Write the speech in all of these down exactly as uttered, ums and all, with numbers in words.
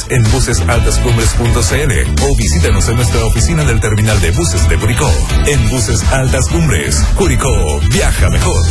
en buses altas cumbres punto c l o visítanos en nuestra oficina del terminal de buses de Curicó. En Buses Altas Cumbres, Curicó viaja mejor.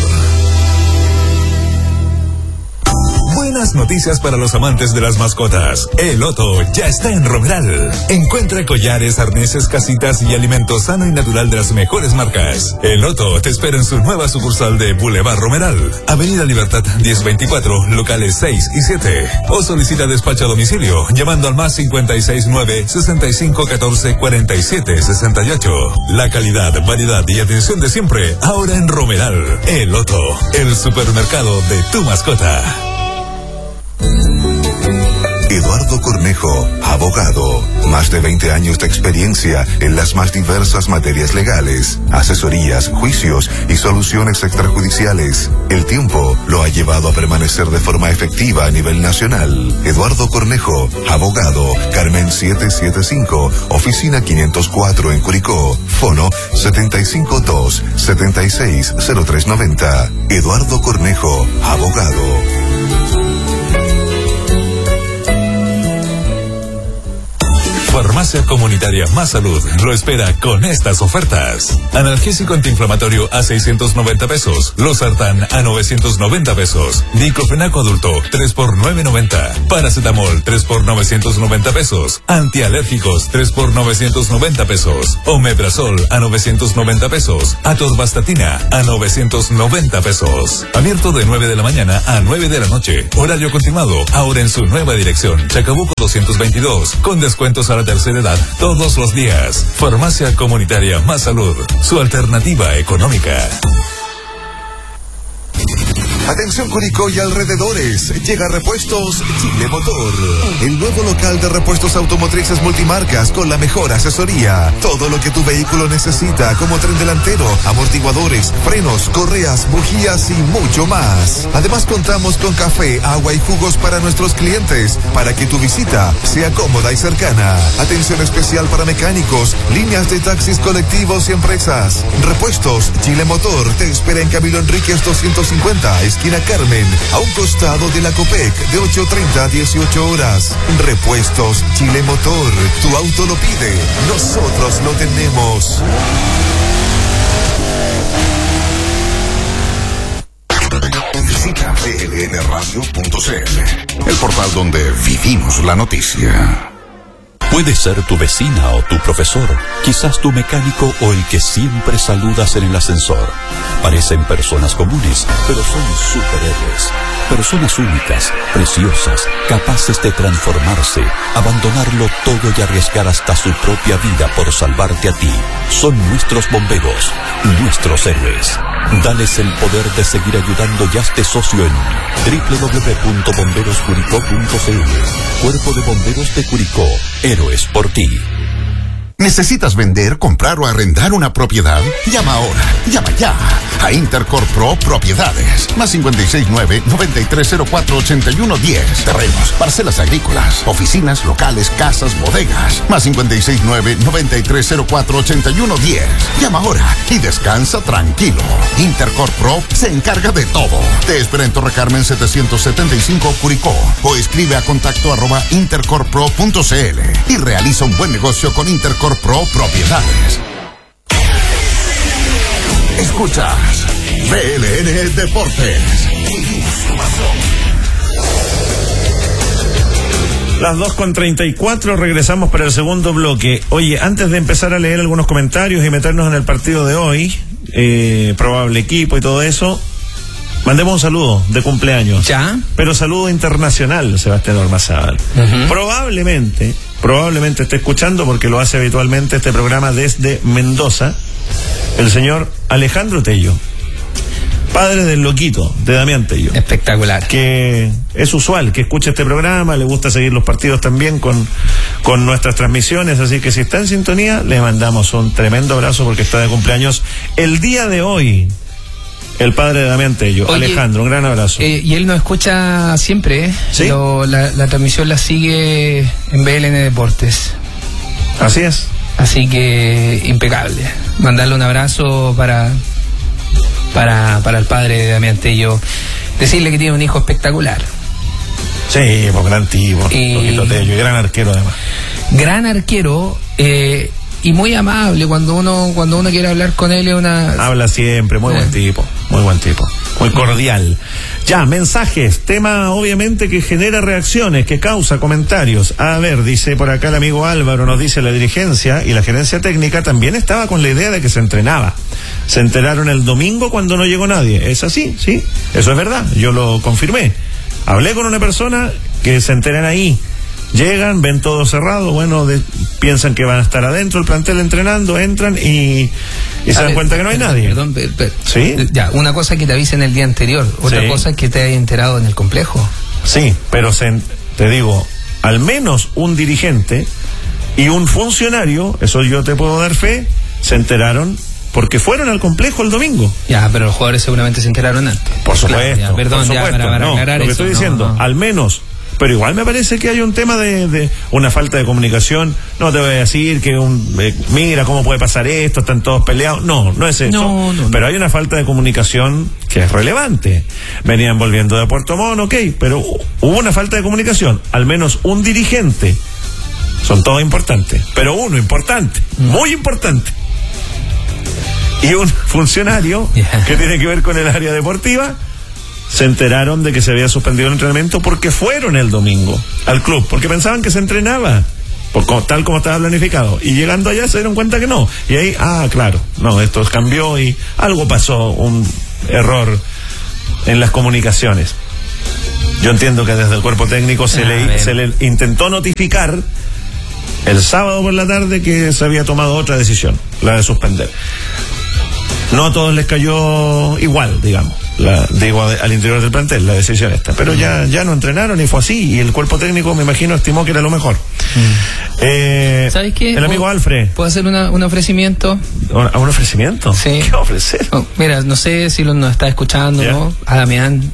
Buenas noticias para los amantes de las mascotas. El Otto ya está en Romeral. Encuentra collares, arneses, casitas y alimento sano y natural de las mejores marcas. El Otto te espera en su nueva sucursal de Boulevard Romeral, Avenida Libertad diez veinticuatro, locales seis y siete. O solicita despacho a domicilio llamando al más cincuenta y seis nueve, sesenta y cinco catorce, cuarenta y siete sesenta y ocho. La calidad, variedad y atención de siempre ahora en Romeral. El Otto, el supermercado de tu mascota. Eduardo Cornejo, abogado. Más de veinte años de experiencia en las más diversas materias legales, asesorías, juicios y soluciones extrajudiciales. El tiempo lo ha llevado a permanecer de forma efectiva a nivel nacional. Eduardo Cornejo, abogado. Carmen setecientos setenta y cinco, oficina quinientos cuatro en Curicó. Fono setenta y cinco dos, setenta y seis, cero tres noventa. Eduardo Cornejo, abogado. Farmacia Comunitaria Más Salud lo espera con estas ofertas. Analgésico antiinflamatorio a seiscientos noventa pesos. Losartán a novecientos noventa pesos. Diclofenaco adulto tres por novecientos noventa. Paracetamol tres por novecientos noventa pesos. Antialérgicos tres por novecientos noventa pesos. Omeprazol a novecientos noventa pesos. Atorvastatina a novecientos noventa pesos. Abierto de nueve de la mañana a nueve de la noche. Horario continuado. Ahora en su nueva dirección. Chacabuco doscientos veintidós. Con descuentos a la tercera edad todos los días. Farmacia Comunitaria Más Salud, su alternativa económica. Atención Curicó y alrededores, llega Repuestos Chile Motor, el nuevo local de repuestos automotrices multimarcas con la mejor asesoría. Todo lo que tu vehículo necesita, como tren delantero, amortiguadores, frenos, correas, bujías y mucho más. Además contamos con café, agua y jugos para nuestros clientes, para que tu visita sea cómoda y cercana. Atención especial para mecánicos, líneas de taxis colectivos y empresas. Repuestos Chile Motor te espera en Camilo Enríquez doscientos cincuenta, esquina Carmen, a un costado de la Copec, de ocho treinta a dieciocho horas. Repuestos Chile Motor, tu auto lo pide, nosotros lo tenemos. Visita c l n radio punto c l, el portal donde vivimos la noticia. Puede ser tu vecina o tu profesor, quizás tu mecánico o el que siempre saludas en el ascensor. Parecen personas comunes, pero son superhéroes. Personas únicas, preciosas, capaces de transformarse, abandonarlo todo y arriesgar hasta su propia vida por salvarte a ti. Son nuestros bomberos, nuestros héroes. Dales el poder de seguir ayudando y hazte socio en doble u doble u doble u punto bomberos curicó punto c l. Cuerpo de Bomberos de Curicó, héroes por ti. ¿Necesitas vender, comprar o arrendar una propiedad? Llama ahora, llama ya a Intercorp Pro Propiedades. Más cincuenta y seis nueve, noventa y tres cero cuatro, ochenta y uno diez. Terrenos, parcelas agrícolas, oficinas, locales, casas, bodegas. Más cincuenta y seis nueve, noventa y tres cero cuatro, ochenta y uno diez. Llama ahora y descansa tranquilo. Intercorp Pro se encarga de todo. Te espera en Torre Carmen setecientos setenta y cinco Curicó o escribe a contacto arroba intercorpro punto c l y realiza un buen negocio con Intercorp Pro Propiedades. Escuchas B L N Deportes. Las dos con treinta y cuatro, regresamos para el segundo bloque. Oye, antes de empezar a leer algunos comentarios y meternos en el partido de hoy, eh, probable equipo y todo eso, mandemos un saludo de cumpleaños. ¿Ya? Pero saludo internacional, Sebastián Ormazábal. Uh-huh. Probablemente, probablemente esté escuchando, porque lo hace habitualmente este programa desde Mendoza, el señor Alejandro Tello, padre del loquito, de Damián Tello. Espectacular. Que es usual que escuche este programa, le gusta seguir los partidos también con, con nuestras transmisiones, así que si está en sintonía, le mandamos un tremendo abrazo porque está de cumpleaños el día de hoy. El padre de Damián Tello. Oye, Alejandro, un gran abrazo. Eh, y él nos escucha siempre, ¿eh? ¿Sí? Lo, la, la transmisión la sigue en B L N Deportes. Así es. Así que impecable. Mandarle un abrazo para, para, para el padre de Damián Tello. Decirle que tiene un hijo espectacular. Sí, pues gran tipo, Y- Loquito Tello, y gran arquero además. Gran arquero, eh, y muy amable. Cuando uno cuando uno quiere hablar con él es una... Habla siempre, muy Eh. buen tipo, muy buen tipo, muy cordial. Ya, mensajes, tema obviamente que genera reacciones, que causa comentarios. A ver, dice por acá el amigo Álvaro, nos dice la dirigencia y la gerencia técnica también estaba con la idea de que se entrenaba. Se enteraron el domingo cuando no llegó nadie. Es así, sí, eso es verdad, yo lo confirmé. Hablé con una persona que se enteran ahí. Llegan, ven todo cerrado, bueno, de, piensan que van a estar adentro el plantel entrenando, entran y, y se A dan ver, cuenta que no hay perdón, nadie. Perdón, per- per- ¿Sí? Ya, una cosa es que te avisen el día anterior, otra Sí. cosa es que te hayas enterado en el complejo. Sí, pero se, te digo, al menos un dirigente y un funcionario, eso yo te puedo dar fe, se enteraron porque fueron al complejo el domingo. Ya, pero los jugadores seguramente se enteraron antes. Por supuesto, Claro, ya, perdón, por ya, supuesto. para, para No, aclarar lo que eso, estoy no, diciendo, no. al menos. Pero igual me parece que hay un tema de, de una falta de comunicación. No te voy a decir que un, eh, mira cómo puede pasar esto, están todos peleados. No, no es eso. No, no, no. Pero hay una falta de comunicación que es relevante. Venían volviendo de Puerto Montt, ok, pero hubo una falta de comunicación. Al menos un dirigente, son todos importantes, pero uno importante, muy importante. Y un funcionario Yeah. que tiene que ver con el área deportiva, se enteraron de que se había suspendido el entrenamiento porque fueron el domingo al club, porque pensaban que se entrenaba, por, co- tal como estaba planificado. Y llegando allá se dieron cuenta que no. Y ahí, ah, claro, no, esto cambió y algo pasó, un error en las comunicaciones. Yo entiendo que desde el cuerpo técnico se, A le, ver. se le intentó notificar el sábado por la tarde que se había tomado otra decisión, la de suspender. No a todos les cayó igual, digamos, la, digo, al interior del plantel, la decisión esta. Pero ya, ya no entrenaron y fue así. Y el cuerpo técnico, me imagino, estimó que era lo mejor. Eh, ¿Sabes qué? El amigo ¿Puedo- Alfred, ¿Puedo hacer una, un ofrecimiento? ¿a un ofrecimiento? Sí. ¿Qué ofrecer? Oh, mira, no sé si lo nos está escuchando, Ya. ¿no? A Damián.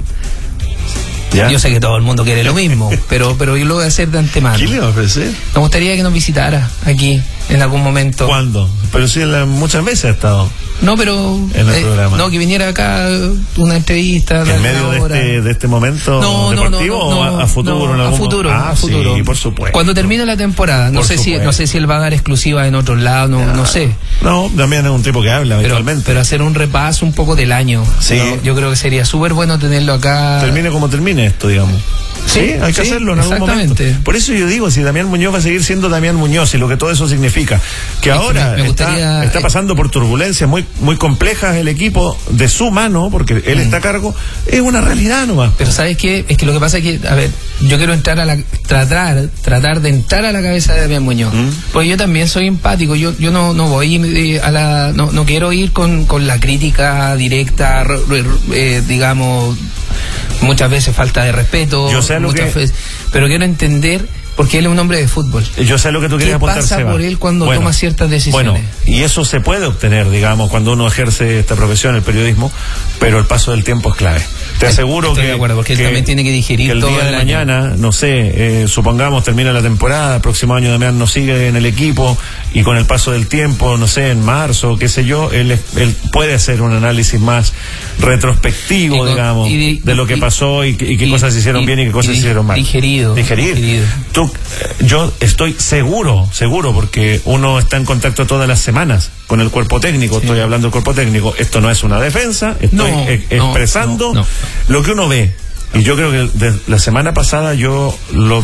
¿Ya? Yo sé que todo el mundo quiere lo mismo, pero, pero yo lo voy a hacer de antemano. ¿Qué le va a ofrecer? Me gustaría que nos visitara aquí en algún momento. ¿Cuándo? Pero sí, la- muchas veces ha estado No, pero En el programa. no, que viniera acá una entrevista en darle medio de hora. este, de este momento No, no, no, deportivo no, o a, a futuro. no, en a algún futuro, mo- ah, a futuro. Sí, por supuesto. Cuando termine la temporada, no Por sé si supuesto. no sé si él va a dar exclusiva en otros lados, no, no sé. No, también es un tipo que habla Pero, habitualmente. pero hacer un repaso un poco del año. Sí. Yo, yo creo que sería súper bueno tenerlo acá. Termine como termine esto, digamos. Sí, Sí, hay que sí, hacerlo en algún exactamente. momento. Por eso yo digo, si Damián Muñoz va a seguir siendo Damián Muñoz y lo que todo eso significa, que Es que ahora me- me gustaría- está, está pasando por turbulencias muy muy complejas el equipo de su mano, porque él está a cargo, es una realidad nomás. Pero ¿sabes qué? Es que lo que pasa es que, a ver, yo quiero entrar a la, tratar, tratar de entrar a la cabeza de Damián Muñoz. ¿Mm? Pues yo también soy empático, yo, yo no, no voy eh, a la, no, no quiero ir con, con la crítica directa, r- r- eh, digamos, muchas veces falta de respeto, Yo sé lo muchas que- veces, pero quiero entender, porque él es un hombre de fútbol. Yo sé lo que tú querías ¿Qué apuntar, pasa Seba. por él cuando toma ciertas decisiones? Bueno, y eso se puede obtener, digamos, cuando uno ejerce esta profesión, el periodismo, pero el paso del tiempo es clave. Te aseguro Estoy que, de acuerdo, porque él también tiene que digerir que el todo día de el año. mañana, no sé, eh, supongamos termina la temporada, el próximo año Damián no sigue en el equipo y con el paso del tiempo, no sé, en marzo, qué sé yo, él, es- él puede hacer un análisis más retrospectivo, Y con- digamos, y de, de- lo que y- pasó y, qué- y qué y- cosas se hicieron y- bien y qué cosas y se hicieron mal. digerido, Digerir. digerido. Tú, eh, yo estoy seguro, seguro, porque uno está en contacto todas las semanas con el cuerpo técnico, estoy hablando del cuerpo técnico, esto no es una defensa, estoy No, e- no, expresando no, no. lo que uno ve. Y yo creo que de la semana pasada yo lo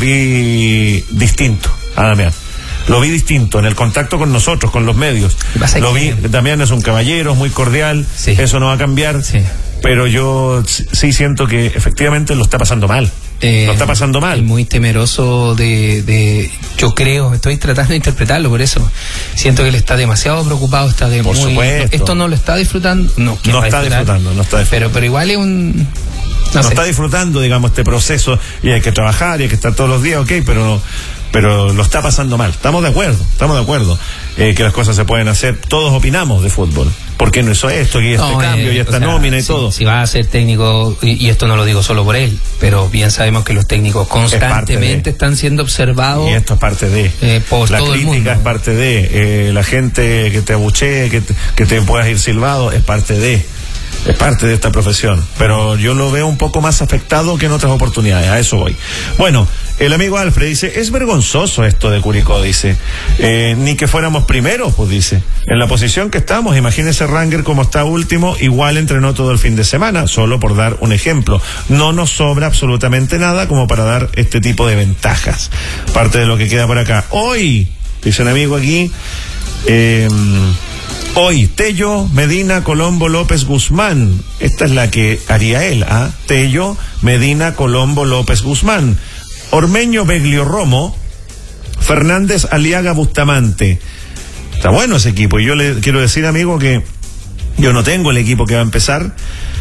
vi distinto a Damián. Lo vi distinto en el contacto con nosotros, con los medios. Pasa Lo que- vi, Damián es un caballero, es muy cordial, Sí. eso no va a cambiar, Sí. pero yo sí sí siento que efectivamente lo está pasando mal. Eh, lo está pasando y mal. muy temeroso de, de, yo creo, estoy tratando de interpretarlo, por eso siento que él está demasiado preocupado, está de Por muy, supuesto. esto no lo está disfrutando, no, ¿quién No va a está disfrutar? disfrutando, no está disfrutando. Pero, pero igual es un, no, no sé. está disfrutando, digamos, este proceso y hay que trabajar y hay que estar todos los días, ok, pero pero lo está pasando mal. Estamos de acuerdo, estamos de acuerdo eh, que las cosas se pueden hacer. Todos opinamos de fútbol. ¿Por qué no hizo esto, y este No, cambio, eh, y esta o sea, nómina y si, todo? Si va a ser técnico, y, y esto no lo digo solo por él, pero bien sabemos que los técnicos constantemente de- están siendo observados. Y esto es parte de Eh, por la todo el crítica, mundo. es parte de eh, la gente que te abuchee, que te, que te puedas ir silbado, es parte de. es parte de esta profesión, pero yo lo veo un poco más afectado que en otras oportunidades, a eso voy. Bueno, el amigo Alfred dice, es vergonzoso esto de Curicó, dice, eh, ni que fuéramos primeros, pues dice, en la posición que estamos, imagínese Ranger como está último, igual entrenó todo el fin de semana, solo por dar un ejemplo, no nos sobra absolutamente nada como para dar este tipo de ventajas, parte de lo que queda por acá. Hoy, dice un amigo aquí, eh... hoy, Tello, Medina, Colombo, López, Guzmán. Esta es la que haría él, ¿ah? Tello, Medina, Colombo, López, Guzmán. Ormeño, Beglio, Romo. Fernández, Aliaga, Bustamante. Está bueno ese equipo. Y yo le quiero decir, amigo, que yo no tengo el equipo que va a empezar,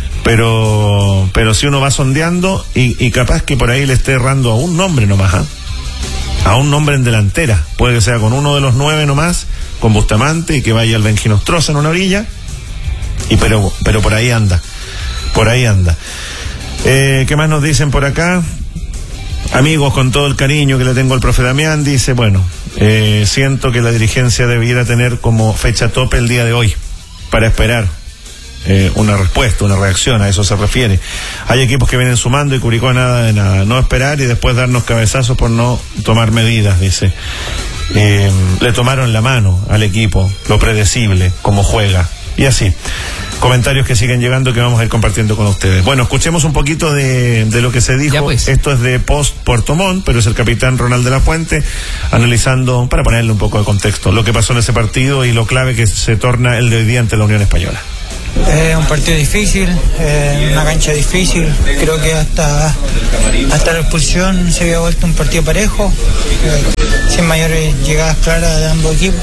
pero pero si uno va sondeando y, y capaz que por ahí le esté errando a un nombre nomás, ¿ah? A un nombre en delantera. Puede que sea con uno de los nueve nomás, con Bustamante, y que vaya el Benji Nostroza en una orilla, y pero pero por ahí anda, por ahí anda. Eh, ¿qué más nos dicen por acá? Amigos, con todo el cariño que le tengo al profe Damián, dice, bueno, eh, siento que la dirigencia debiera tener como fecha tope el día de hoy, para esperar eh, una respuesta, una reacción, a eso se refiere. Hay equipos que vienen sumando y Curicó nada de nada, no esperar y después darnos cabezazos por no tomar medidas, dice. Eh, le tomaron la mano al equipo, lo predecible, cómo juega, y así. Comentarios que siguen llegando que vamos a ir compartiendo con ustedes. Bueno, escuchemos un poquito de, de lo que se dijo. Pues. Esto es de Post Puerto Montt, pero es el capitán Ronald de la Fuente analizando, para ponerle un poco de contexto, lo que pasó en ese partido y lo clave que se torna el de hoy día ante la Unión Española. Es eh, un partido difícil, eh, una cancha difícil. Creo que hasta hasta la expulsión se había vuelto un partido parejo, eh, sin mayores llegadas claras de ambos equipos.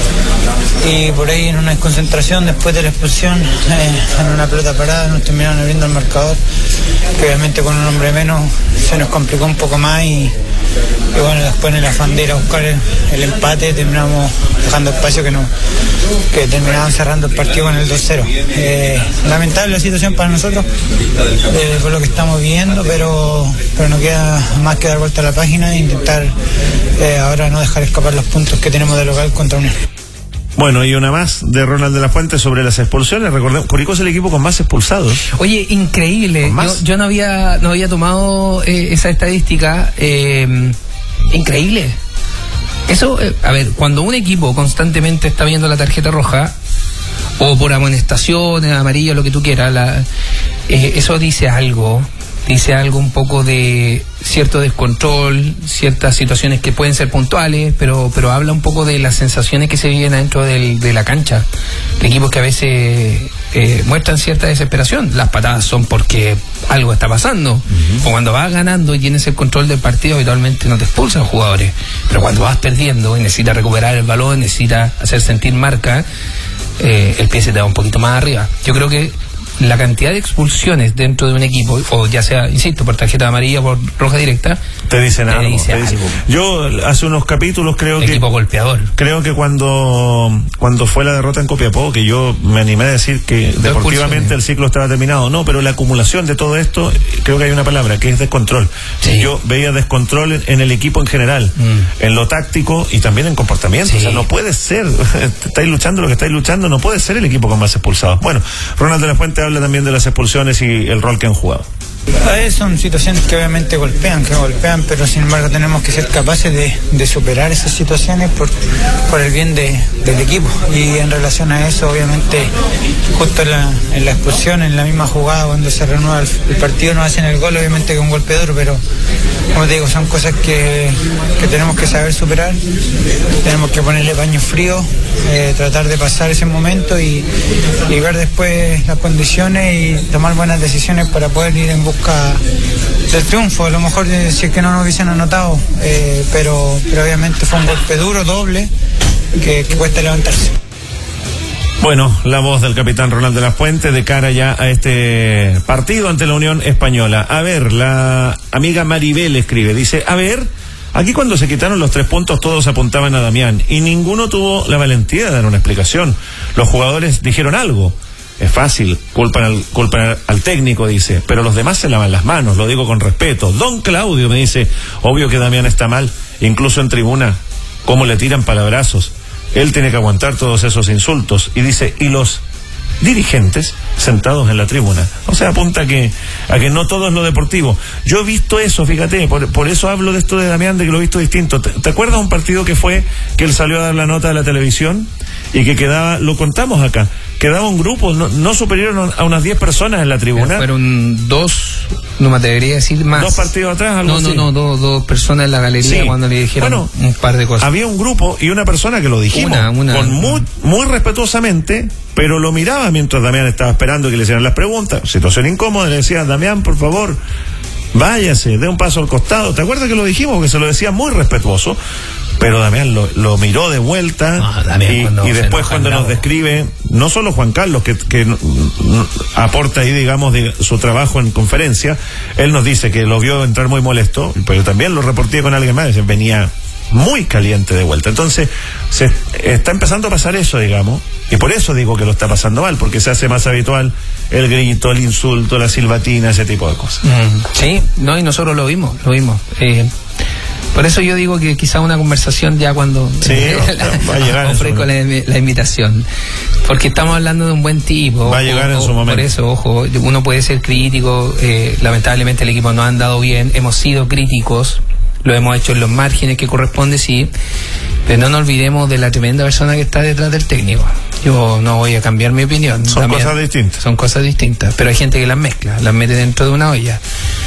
Y por ahí en una desconcentración después de la expulsión, eh, en una pelota parada, nos terminaron abriendo el marcador, que obviamente con un hombre menos se nos complicó un poco más y, y bueno, después en el afán de ir a buscar el, el empate terminamos dejando espacio que no que terminaban cerrando el partido con el dos cero. Eh, lamentable la situación para nosotros, eh, por lo que estamos viviendo, pero, pero no queda más que dar vuelta a la página e intentar eh, ahora no dejar escapar los puntos que tenemos de local contra Unión. Bueno, y una más de Ronald de la Fuente sobre las expulsiones. Recordemos, Curicó es el equipo con más expulsados. Oye, increíble. Yo, yo no había no había tomado eh, esa estadística. Eh, increíble. Eso, eh, a ver, cuando un equipo constantemente está viendo la tarjeta roja, o por amonestaciones, amarillo, lo que tú quieras, la, eh, eso dice algo. Dice algo un poco de cierto descontrol, ciertas situaciones que pueden ser puntuales, pero pero habla un poco de las sensaciones que se viven dentro del, de la cancha. De equipos que a veces eh, muestran cierta desesperación. Las patadas son porque algo está pasando. Uh-huh. O cuando vas ganando y tienes el control del partido, habitualmente no te expulsan jugadores. Pero cuando vas perdiendo y necesitas recuperar el balón, necesitas hacer sentir marca, eh, el pie se te va un poquito más arriba. Yo creo que la cantidad de expulsiones dentro de un equipo, o ya sea, insisto, por tarjeta amarilla o por roja directa, te dicen algo. Dice te algo. Dice. Yo hace unos capítulos creo el que equipo golpeador. Creo que cuando cuando fue la derrota en Copiapó, que yo me animé a decir que Dos deportivamente el ciclo estaba terminado, no, pero la acumulación de todo esto, creo que hay una palabra que es descontrol. Sí. Yo veía descontrol en, en el equipo en general, mm. en lo táctico y también en comportamiento. Sí. O sea, no puede ser, estáis luchando lo que estáis luchando, no puede ser el equipo con más expulsados. Bueno, Ronald de la Fuente habla también de las expulsiones y el rol que han jugado. A ver, son situaciones que obviamente golpean, que golpean, pero sin embargo tenemos que ser capaces de, de superar esas situaciones por, por el bien de, del equipo. Y en relación a eso, obviamente, justo en la, en la expulsión, en la misma jugada, cuando se renueva el, el partido, nos hacen el gol, obviamente que un golpe duro, pero como te digo, son cosas que, que tenemos que saber superar, tenemos que ponerle paño frío, eh, tratar de pasar ese momento y, y ver después las condiciones y tomar buenas decisiones para poder ir en busca del triunfo. A lo mejor eh, si es que no nos hubiesen anotado, eh, pero, pero obviamente fue un golpe duro, doble, que, que cuesta levantarse. Bueno, la voz del capitán Ronald de la Fuente de cara ya a este partido ante la Unión Española. A ver, la amiga Maribel escribe, dice, a ver, aquí cuando se quitaron los tres puntos todos apuntaban a Damián y ninguno tuvo la valentía de dar una explicación. Los jugadores dijeron algo. Es fácil, culpan al, culpan al técnico, dice, pero los demás se lavan las manos, lo digo con respeto. Don Claudio me dice, obvio que Damián está mal, incluso en tribuna, cómo le tiran palabrazos. Él tiene que aguantar todos esos insultos. Y dice, y los dirigentes sentados en la tribuna. O sea, apunta a que, a que no todo es lo deportivo. Yo he visto eso, fíjate, por, por eso hablo de esto de Damián, de que lo he visto distinto. ¿Te, ¿Te acuerdas un partido que fue que él salió a dar la nota de la televisión y que quedaba, lo contamos acá, quedaba un grupo no, no superior a unas diez personas en la tribuna? Pero fueron dos, no me atrevería a decir más. Dos partidos atrás, algo no, así. No, no, dos, dos personas en la galería, sí, cuando le dijeron bueno, un par de cosas. Había un grupo y una persona que lo dijimos una, una, con muy, muy respetuosamente, pero lo miraba mientras Damián estaba esperando que le hicieran las preguntas. Situación incómoda, le decía, Damián, por favor, váyase, dé un paso al costado. ¿Te acuerdas que lo dijimos? Que se lo decía muy respetuoso, pero Damián lo, lo miró de vuelta. No, Damián, y, cuando y después cuando nos describe, no solo Juan Carlos, que, que n- n- aporta ahí, digamos, de, su trabajo en conferencia, él nos dice que lo vio entrar muy molesto, pero también lo reporté con alguien más, venía muy caliente de vuelta. Entonces, se está empezando a pasar eso, digamos, y por eso digo que lo está pasando mal, porque se hace más habitual el grito, el insulto, la silbatina, ese tipo de cosas. Mm, sí, no, y nosotros lo vimos, lo vimos. Eh, por eso yo digo que quizá una conversación ya cuando sí, eh, va a llegar ofrezco la, la invitación, porque estamos hablando de un buen tipo. Va a llegar o, en su momento. Por eso, ojo, uno puede ser crítico, eh, lamentablemente el equipo no ha andado bien, hemos sido críticos, lo hemos hecho en los márgenes que corresponde, sí, pero no nos olvidemos de la tremenda persona que está detrás del técnico. Yo no voy a cambiar mi opinión. Son También, cosas distintas. Son cosas distintas, pero hay gente que las mezcla, las mete dentro de una olla.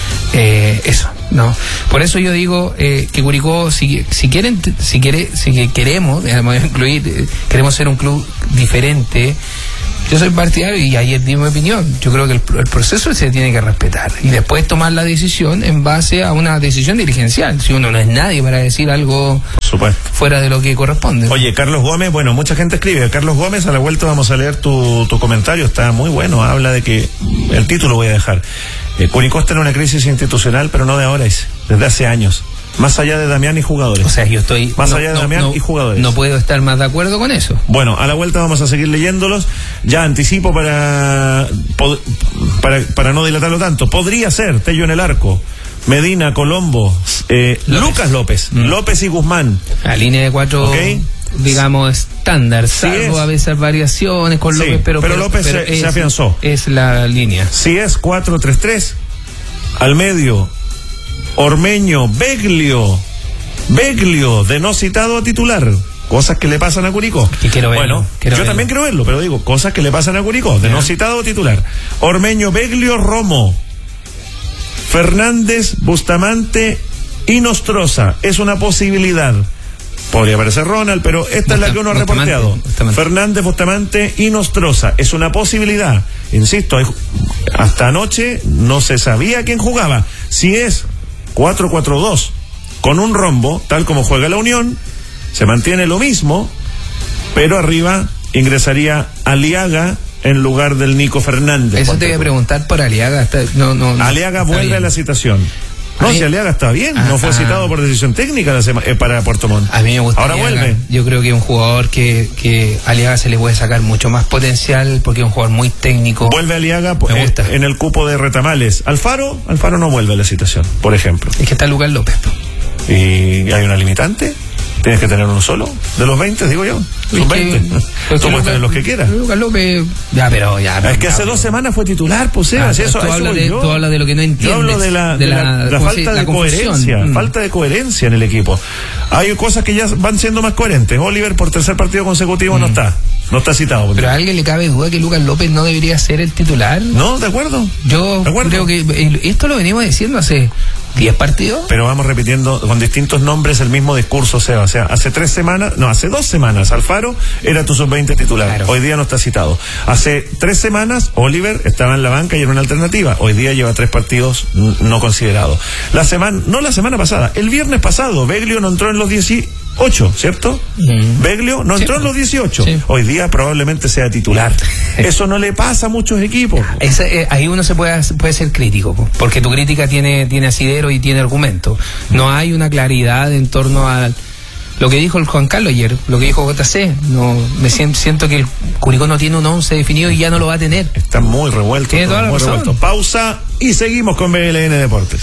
Eh, eso, no. Por eso yo digo eh, que Curicó, si, si quieren, si quiere, si queremos, digamos, incluir, eh, queremos ser un club diferente. Yo soy partidario y ayer di mi opinión. Yo creo que el, el proceso se tiene que respetar y después tomar la decisión en base a una decisión dirigencial. Si uno no es nadie para decir algo fuera de lo que corresponde. Oye, Carlos Gómez, bueno, mucha gente escribe. Carlos Gómez, a la vuelta vamos a leer tu, tu comentario. Está muy bueno. Habla de que el título voy a dejar. Eh, Curicó está en una crisis institucional, pero no de ahora, es desde hace años. Más allá de Damián y jugadores. O sea, yo estoy... Más no, allá de no, Damián no, y jugadores. No puedo estar más de acuerdo con eso. Bueno, a la vuelta vamos a seguir leyéndolos. Ya anticipo para para, para no dilatarlo tanto. Podría ser Tello en el arco, Medina, Colombo, eh, López. Lucas López, mm. López y Guzmán. La línea de cuatro... Okay. Digamos estándar, sí, salvo es. a veces variaciones con sí, López, pero, pero, pero López pero se, es, se afianzó. Es la línea. Si es cuatro tres tres, al medio Ormeño, Beglio, Beglio, de no citado a titular. Cosas que le pasan a Curicó. Y quiero verlo, bueno, quiero yo verlo. también quiero verlo, pero digo, cosas que le pasan a Curicó, de ¿Ya? no citado a titular. Ormeño, Beglio, Romo, Fernández, Bustamante y Nostroza. Es una posibilidad. Podría aparecer Ronald, pero esta Bustam- es la que uno ha reporteado. Bustamante. Fernández, Bustamante y Nostroza. Es una posibilidad. Insisto, hay, hasta anoche no se sabía quién jugaba. Si es cuatro cuatro dos con un rombo, tal como juega la Unión, se mantiene lo mismo, pero arriba ingresaría Aliaga en lugar del Nico Fernández. Eso te voy a preguntar por Aliaga. Está, no, no, no, Aliaga vuelve bien. a la citación. No, si Aliaga está bien, ah, no fue ah, citado por decisión técnica la sema, eh, para Puerto Montt. A mí me gusta. Ahora Aliaga. vuelve. Yo creo que es un jugador que, que Aliaga se le puede sacar mucho más potencial porque es un jugador muy técnico. Vuelve Aliaga me eh, gusta. en el cupo de Retamales. Alfaro, Alfaro no vuelve a la citación, por ejemplo. Es que está Lucas López. ¿Y hay una limitante? ¿Tienes que tener uno solo? ¿De los veinte, digo yo? Son veinte. Tú puedes tener los que quieras. Lucas López. Ya, pero ya. Es que hace dos semanas fue titular, pues, Sebas. Ah, eso, tú, eso hablas de, tú hablas de lo que no entiendes. Yo hablo de la, de la, de la, la falta de la coherencia. Mm. Falta de coherencia en el equipo. Hay cosas que ya van siendo más coherentes. Oliver, por tercer partido consecutivo, mm. no está. No está citado. Pero a alguien le cabe duda que Lucas López no debería ser el titular. No, de acuerdo. Yo de acuerdo. creo que esto lo venimos diciendo hace diez partidos. Pero vamos repitiendo con distintos nombres el mismo discurso, Seba. O sea, hace tres semanas, no, hace dos semanas, Alfaro era tu sub veinte titular. Claro. Hoy día no está citado. Hace tres semanas, Oliver estaba en la banca y era una alternativa. Hoy día lleva tres partidos no considerados. La semana, no la semana pasada, el viernes pasado, Beglio no entró en los dieciocho, ¿cierto? Mm. Beglio no entró sí. en los dieciocho. Sí. Hoy día probablemente sea titular. Eso no le pasa a muchos equipos. Ese, eh, ahí uno se puede, puede ser crítico, porque tu crítica tiene, tiene asidero y tiene argumento. No hay una claridad en torno a lo que dijo el Juan Carlos ayer, lo que dijo J C. No, me siento, siento que el Curicó no tiene un once definido y ya no lo va a tener. Está muy revuelto. Tiene toda la muy razón. Revuelto. Pausa y seguimos con B L N Deportes.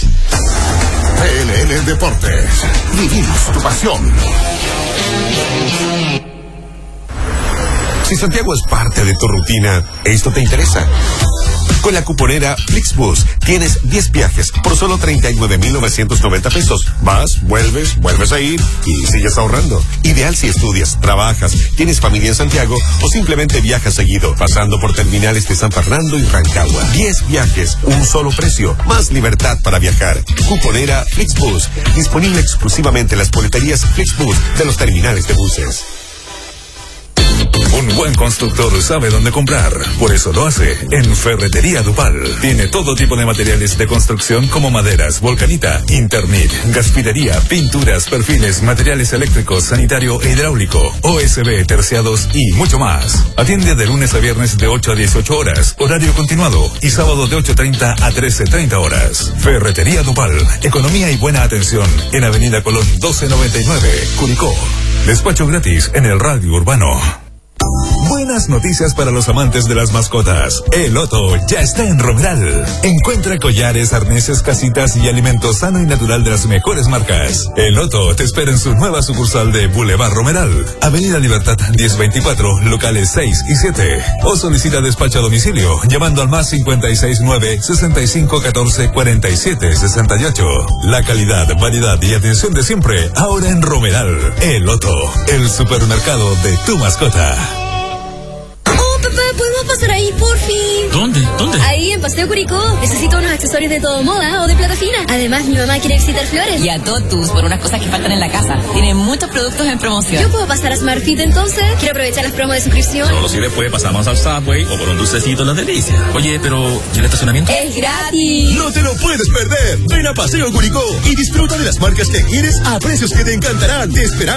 B L N Deportes. Vivimos tu pasión. Si Santiago es parte de tu rutina, ¿esto te interesa? Con la cuponera Flixbus tienes diez viajes por solo treinta y nueve mil novecientos noventa pesos. Vas, vuelves, vuelves a ir y sigues ahorrando. Ideal si estudias, trabajas, tienes familia en Santiago o simplemente viajas seguido, pasando por terminales de San Fernando y Rancagua. diez viajes, un solo precio, más libertad para viajar. Cuponera Flixbus, disponible exclusivamente en las boleterías Flixbus de los terminales de buses. Un buen constructor sabe dónde comprar, por eso lo hace en Ferretería Dupal. Tiene todo tipo de materiales de construcción como maderas, volcanita, Internet, gaspidería, pinturas, perfiles, materiales eléctricos, sanitario e hidráulico, O S B, terciados y mucho más. Atiende de lunes a viernes de ocho a dieciocho horas, horario continuado, y sábado de ocho treinta a trece treinta horas. Ferretería Dupal, economía y buena atención en Avenida Colón doce noventa y nueve, Curicó. Despacho gratis en el radio urbano. Buenas noticias para los amantes de las mascotas. El Otto ya está en Romeral. Encuentra collares, arneses, casitas y alimento sano y natural de las mejores marcas. El Otto te espera en su nueva sucursal de Boulevard Romeral, Avenida Libertad diez veinticuatro, locales seis y siete. O solicita despacho a domicilio llamando al más cincuenta y seis nueve, sesenta y cinco catorce, cuarenta y siete sesenta y ocho. La calidad, variedad y atención de siempre ahora en Romeral. El Otto, el supermercado de tu mascota. Papá, ¿podemos pasar ahí, por fin? ¿Dónde? ¿Dónde? Ahí, en Paseo Curicó. Necesito unos accesorios de todo moda o de plata fina. Además, mi mamá quiere visitar flores. Y a Totus por unas cosas que faltan en la casa. Tiene muchos productos en promoción. ¿Yo puedo pasar a Smartfit entonces? Quiero aprovechar las promos de suscripción. Solo si después pasamos al Subway o por un dulcecito en las delicias. Oye, pero ¿y el estacionamiento? ¡Es gratis! ¡No te lo puedes perder! Ven a Paseo Curicó y disfruta de las marcas que quieres a precios que te encantarán. Te esperamos.